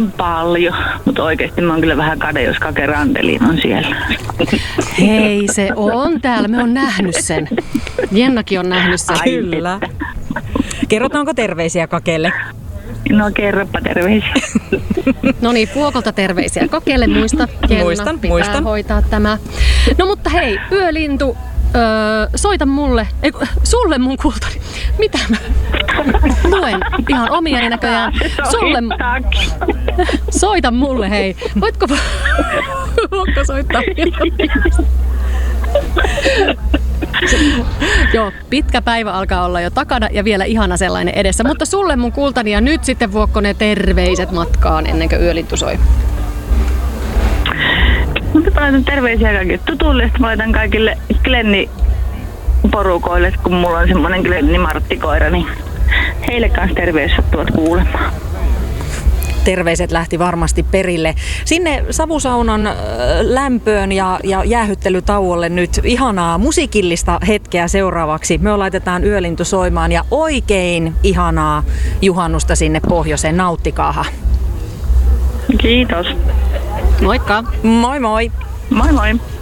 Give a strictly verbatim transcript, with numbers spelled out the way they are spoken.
on paljon, mutta oikeasti mä oon kyllä vähän kade, jos Kake Randelin on siellä. Hei, se on täällä. Me on nähnyt sen. Jennakin on nähnyt sen. Ai, kyllä. Kerrotaanko terveisiä Kakelle? No kerropa terveisiä. No niin, Puokolta terveisiä Kakelle. Muista, Jenna, muistan, pitää muistan. hoitaa tämä. No mutta hei, Yölintu, öö, soita mulle, ei, sulle mun kultani. Mitä mä luen ihan omiani näköjään. Sulle, soita mulle, hei. Voitko, voitko soittaa? Joo, pitkä päivä alkaa olla jo takana ja vielä ihana sellainen edessä. Mutta sulle mun kultani ja nyt sitten Vuokko ne terveiset matkaan ennen kuin Yölintu soi. Mutta mä laitan terveisiä kaikille tutuille, mä laitan kaikille Glenni-porukoille, kun mulla on semmonen Glenni-Martti-koira, niin heille kanssa terveys sattuvat kuulemaan. Terveiset lähti varmasti perille. Sinne savusaunan äh, lämpöön ja, ja jäähyttelytauolle nyt ihanaa musiikillista hetkeä seuraavaksi. Me laitetaan Yölintu soimaan ja oikein ihanaa juhannusta sinne pohjoiseen. Nauttikaaha. Kiitos. Moikka. Moi moi. Moi moi.